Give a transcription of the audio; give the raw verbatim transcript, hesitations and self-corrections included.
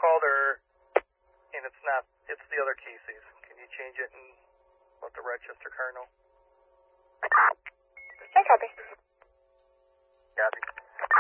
called her, and it's not, it's the other Casey's. Can you change it and let the Rochester car know? I copy.